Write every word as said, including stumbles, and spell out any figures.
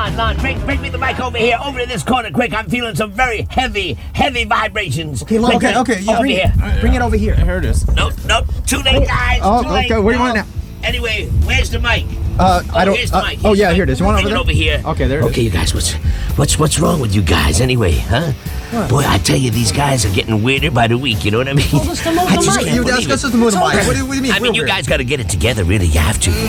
Lon, Lon, bring, bring me the mic over here, over to this corner, quick. I'm feeling some very heavy, heavy vibrations. Okay, Lon, Quick, okay, quick, okay. Yeah, over bring here. it. Bring it over here. Here it is. Nope, nope. Too late, guys. Oh, Too late. okay, where do you want it Anyway, where's the mic? Uh, Oh, I don't. here's the uh, mic. oh Here's yeah, the here it mic. is. You want Bring over it there? over here. Okay, there it is. Okay, you guys, what's what's what's wrong with you guys anyway, huh? What? Boy, I tell you, these guys are getting weirder by the week. You know what I mean? Well, just to move I the just mic. can't You- believe that's it. just to move the mic. What do you- what do you mean? I mean, We're you weird. guys got to get it together. Really, you have to.